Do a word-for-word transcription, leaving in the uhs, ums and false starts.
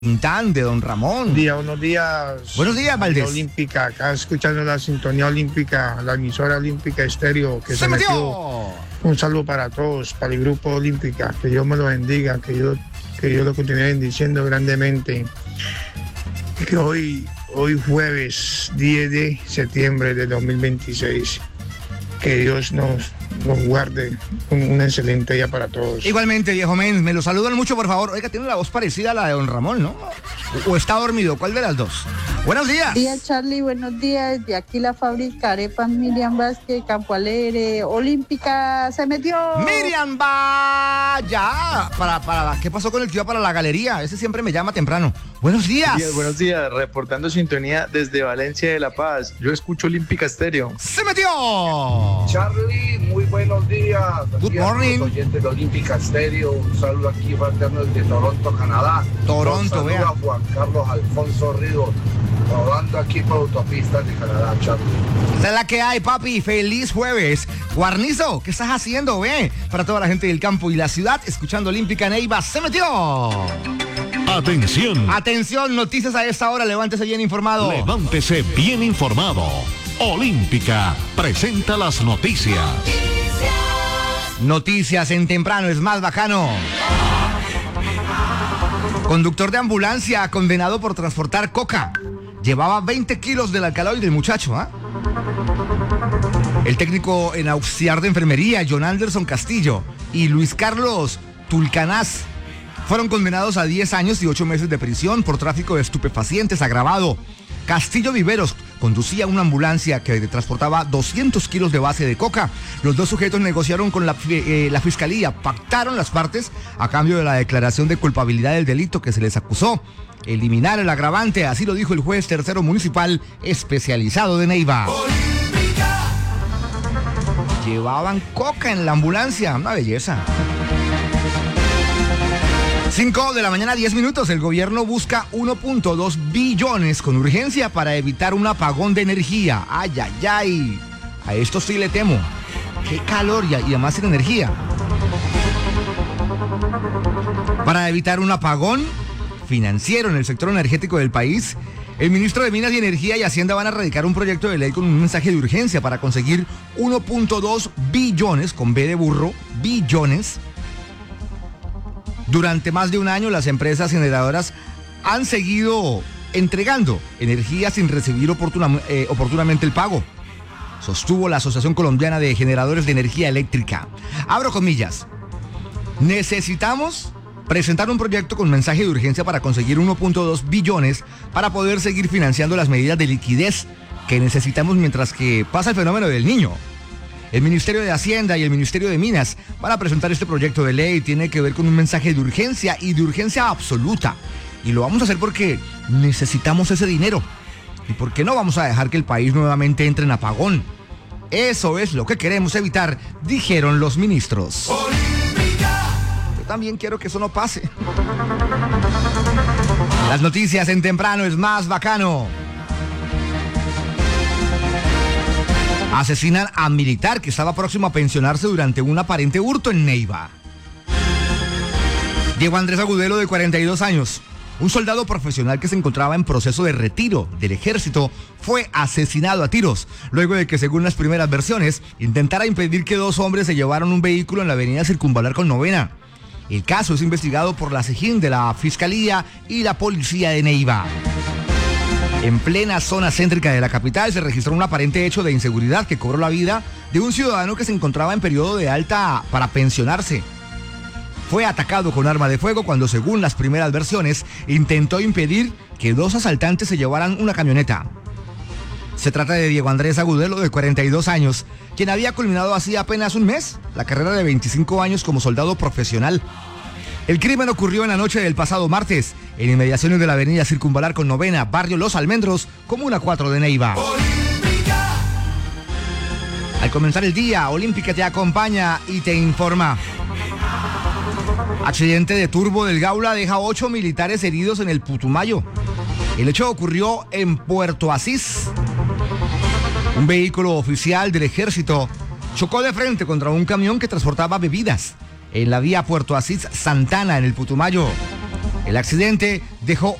Tintán, de Don Ramón. Buenos días, buenos días. Buenos días, Valdés. Olímpica, acá escuchando la sintonía olímpica, la emisora olímpica estéreo que se, ¡Se metió! metió. Un saludo para todos, para el grupo olímpica, que Dios me lo bendiga, que yo, que yo lo continúe bendiciendo grandemente. Que hoy, hoy jueves diez de septiembre de dos mil veintiséis, que Dios nos, nos guarde un, un excelente día para todos. Igualmente, viejo men, me lo saludan mucho, por favor. Oiga, tiene la voz parecida a la de Don Ramón, ¿no? ¿O está dormido? ¿Cuál de las dos? Buenos días. Buenos días, Charlie, buenos días. De aquí la fábrica Arepas Miriam Vázquez, Campo Alegre, Olímpica, se metió. Miriam, vaya. Para, para, ¿qué pasó con el que iba para la galería? Ese siempre me llama temprano. Buenos días. Días, buenos días, reportando sintonía desde Valencia de La Paz. Yo escucho Olímpica Estéreo. ¡Se metió! Charlie, muy buenos días. Good morning. Los oyentes de Olímpica Estéreo, un saludo aquí fraterno desde Toronto, Canadá. Toronto, un vea. saludo a Juan Carlos Alfonso Rido, rodando aquí por autopistas de Canadá, Charlie. Esa es la que hay, papi. Feliz jueves. Guarnizo, ¿qué estás haciendo, ve? Para toda la gente del campo y la ciudad, escuchando Olímpica Neiva, ¡se metió! Atención. Atención, noticias a esta hora, levántese bien informado. Levántese bien informado. Olímpica presenta las noticias. Noticias en temprano, es más bacano. Conductor de ambulancia condenado por transportar coca. Llevaba veinte kilos del alcaloide el muchacho, ¿ah? ¿eh? El técnico en auxiliar de enfermería, John Anderson Castillo, y Luis Carlos Tulcanás, fueron condenados a diez años y ocho meses de prisión por tráfico de estupefacientes agravado. Castillo Viveros conducía una ambulancia que transportaba doscientos kilos de base de coca. Los dos sujetos negociaron con la, eh, la fiscalía, pactaron las partes a cambio de la declaración de culpabilidad del delito que se les acusó. Eliminar el agravante, así lo dijo el juez tercero municipal especializado de Neiva. ¡Olímpica! Llevaban coca en la ambulancia, una belleza. cinco de la mañana, diez minutos. El gobierno busca uno punto dos billones con urgencia para evitar un apagón de energía. Ay, ay, ay. A esto sí le temo. Qué calor y además sin energía. Para evitar un apagón financiero en el sector energético del país, el ministro de Minas y Energía y Hacienda van a radicar un proyecto de ley con un mensaje de urgencia para conseguir uno punto dos billones, con B de burro, billones. Durante más de un año, las empresas generadoras han seguido entregando energía sin recibir oportuna, eh, oportunamente el pago, sostuvo la Asociación Colombiana de Generadores de Energía Eléctrica. Abro comillas. Necesitamos presentar un proyecto con mensaje de urgencia para conseguir uno punto dos billones para poder seguir financiando las medidas de liquidez que necesitamos mientras que pasa el fenómeno del Niño. El Ministerio de Hacienda y el Ministerio de Minas van a presentar este proyecto de ley. Tiene que ver con un mensaje de urgencia y de urgencia absoluta. Y lo vamos a hacer porque necesitamos ese dinero. ¿Y por qué no vamos a dejar que el país nuevamente entre en apagón? Eso es lo que queremos evitar, dijeron los ministros. ¡Olímpica! Yo también quiero que eso no pase. Las noticias en temprano es más bacano. Asesinan a militar que estaba próximo a pensionarse durante un aparente hurto en Neiva. Diego Andrés Agudelo, de cuarenta y dos años, un soldado profesional que se encontraba en proceso de retiro del ejército, fue asesinado a tiros, luego de que, según las primeras versiones, intentara impedir que dos hombres se llevaran un vehículo en la avenida Circunvalar con Novena. El caso es investigado por la SEGIN de la Fiscalía y la Policía de Neiva. En plena zona céntrica de la capital se registró un aparente hecho de inseguridad que cobró la vida de un ciudadano que se encontraba en periodo de alta para pensionarse. Fue atacado con arma de fuego cuando, según las primeras versiones, intentó impedir que dos asaltantes se llevaran una camioneta. Se trata de Diego Andrés Agudelo, de cuarenta y dos años, quien había culminado hacía apenas un mes la carrera de veinticinco años como soldado profesional. El crimen ocurrió en la noche del pasado martes, en inmediaciones de la avenida Circunvalar con Novena, barrio Los Almendros, comuna cuatro de Neiva. ¡Olímpica! Al comenzar el día, Olímpica te acompaña y te informa. Accidente de turbo del Gaula deja ocho militares heridos en el Putumayo. El hecho ocurrió en Puerto Asís. Un vehículo oficial del ejército chocó de frente contra un camión que transportaba bebidas en la vía Puerto Asís Santana, en el Putumayo. El accidente dejó